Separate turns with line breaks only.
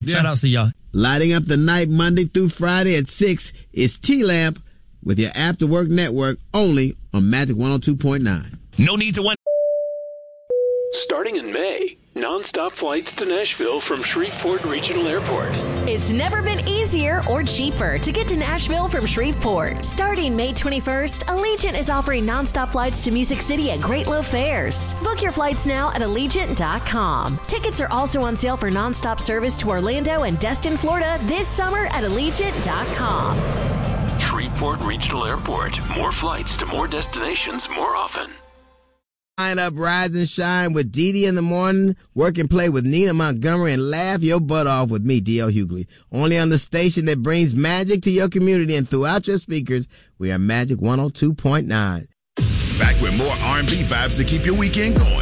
Shout outs to y'all.
Lighting up the night Monday through Friday at 6 is T-Lamp with your After Work Network only on Magic 102.9.
No need to wonder.
Starting in May, nonstop flights to Nashville from Shreveport Regional Airport.
It's never been easier or cheaper to get to Nashville from Shreveport. Starting May 21st, Allegiant is offering nonstop flights to Music City at great low fares. Book your flights now at Allegiant.com. Tickets are also on sale for nonstop service to Orlando and Destin, Florida this summer at Allegiant.com.
Shreveport Regional Airport. More flights to more destinations more often.
Line up, rise and shine with Dee Dee in the morning. Work and play with Nina Montgomery and laugh your butt off with me, D.L. Hughley. Only on the station that brings magic to your community and throughout your speakers. We are Magic 102.9.
Back with more R&B vibes to keep your weekend going.